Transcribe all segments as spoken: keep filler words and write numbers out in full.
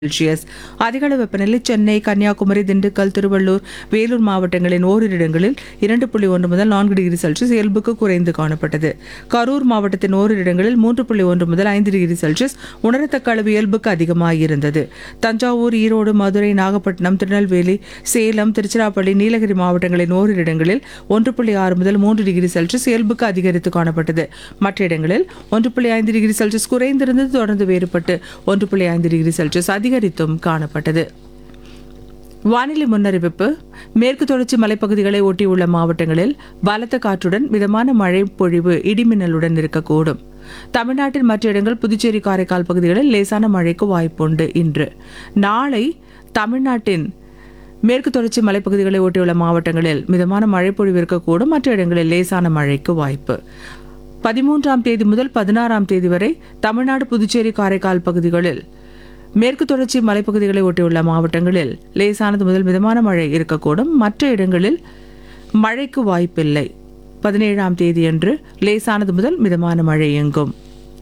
Celsius. அதிகளவு வெப்பநிலை சென்னை, கன்னியாகுமரி, திண்டுக்கல், திருவள்ளூர், வேலூர் மாவட்டங்களின் ஓரிரு இடங்களில் இரண்டு புள்ளி ஒன்று முதல் நான்கு டிகிரி செல்சியஸ் இயல்புக்கு குறைந்து காணப்பட்டது. கரூர் மாவட்டத்தின் ஓரிரு இடங்களில் மூன்று புள்ளி ஒன்று முதல் ஐந்து டிகிரி செல்சியஸ் உணரத்தக்க அளவு இயல்புக்கு அதிகமாகியிருந்தது. தஞ்சாவூர், ஈரோடு, மதுரை, நாகப்பட்டினம், திருநெல்வேலி, சேலம், திருச்சிராப்பள்ளி, நீலகிரி மாவட்டங்களின் ஓரிரு இடங்களில் ஒன்று புள்ளி ஆறு முதல் மூன்று டிகிரி செல்சியஸ் இயல்புக்கு அதிகரித்து காணப்பட்டது. மற்ற இடங்களில் ஒன்று புள்ளி ஐந்து டிகிரி செல்சியஸ் குறைந்திருந்தது தொடர்ந்து வேறுபட்டு ஒன்று புள்ளி ஐந்து டிகிரி செல்சியஸ் அதிகரித்தும் காணப்பட்டது. வானிலை முன்னறிவிப்பு. மேற்கு தொடர்ச்சி மலைப்பகுதிகளை ஒட்டியுள்ள மாவட்டங்களில் பலத்த காற்றுடன் மிதமான மழை பொழிவு இடிமின்னலுடன் இருக்கக்கூடும். தமிழ்நாட்டின் மற்ற இடங்கள், புதுச்சேரி, காரைக்கால் பகுதிகளில் லேசான மழைக்கு வாய்ப்புண்டு. இன்று நாளை தமிழ்நாட்டின் மேற்கு தொடர்ச்சி மலைப்பகுதிகளை ஒட்டியுள்ள மாவட்டங்களில் மிதமான மழை பொழிவு இருக்கக்கூடும். மற்ற இடங்களில் லேசான மழைக்கு வாய்ப்பு. பதிமூன்றாம் தேதி முதல் பதினாறாம் தேதி வரை தமிழ்நாடு, புதுச்சேரி, காரைக்கால் பகுதிகளில் மேற்கு தொடர்ச்சி மலைப்பகுதிகளை ஒட்டியுள்ள மாவட்டங்களில் லேசானது முதல் மிதமான மழை இருக்கக்கூடும். மற்ற இடங்களில் மழைக்கு வாய்ப்பில்லை. பதினேழாம் தேதியன்று லேசானது முதல் மிதமான மழை எங்கும்.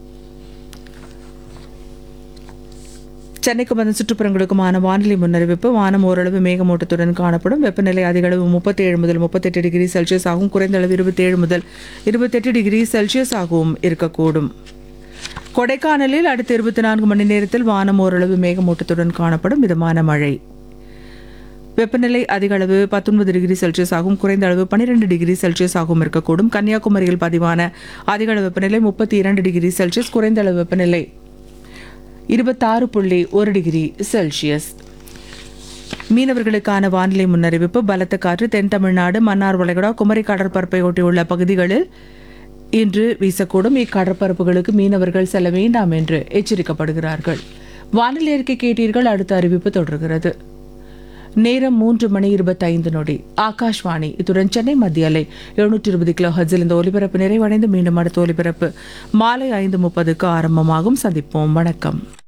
சென்னைக்கு வந்த சுற்றுப்புறங்களுக்குமான வானிலை முன்னறிவிப்பு. வானம் ஓரளவு மேகமூட்டத்துடன் காணப்படும். வெப்பநிலை அதிகளவு முப்பத்தி ஏழு முதல் முப்பத்தெட்டு டிகிரி செல்சியஸ் ஆகவும், குறைந்த அளவு இருபத்தி ஏழு முதல் இருபத்தெட்டு டிகிரி செல்சியஸ் ஆகவும் இருக்கக்கூடும். கொடைக்கானலில் அடுத்த இருபத்தி நான்கு மணி நேரத்தில் வானம் ஓரளவு மேகமூட்டத்துடன் காணப்படும். மிதமான மழை. வெப்பநிலை அதிகளவு பத்தொன்பது டிகிரி செல்சியஸ் ஆகும், குறைந்த அளவு பன்னிரண்டு டிகிரி செல்சியஸ் ஆகவும் இருக்கக்கூடும். கன்னியாகுமரியில் பதிவான அதிகளவு வெப்பநிலை முப்பத்தி இரண்டு டிகிரி செல்சியஸ், குறைந்த அளவு வெப்பநிலை இருபத்தாறு புள்ளி ஒரு டிகிரி செல்சியஸ். மீனவர்களுக்கான வானிலை முன்னறிவிப்பு. பலத்த காற்று தென் தமிழ்நாடு, மன்னார் வளைகுடா, குமரி கடற்பரப்பை ஒட்டியுள்ள பகுதிகளில் இன்று வீசக்கூடும். இக்கடற்பரப்புகளுக்கு மீனவர்கள் செல்ல வேண்டாம் என்று எச்சரிக்கப்படுகிறார்கள். வானிலை அறிக்கை கேட்டீர்கள். அடுத்த அறிவிப்பு தொடர்கிறது. நேரம் மூன்று மணி இருபத்தைந்து நொடி. ஆகாஷ்வாணி. இத்துடன் சென்னை மத்திய அலை எழுநூற்றி இருபது கிலோ ஹெர்ட்ஸில் இந்த ஒலிபரப்பு நிறைவடைந்து மீண்டும் அடுத்த ஒலிபரப்பு மாலை ஐந்து முப்பதுக்கு ஆரம்பமாகும். சந்திப்போம். வணக்கம்.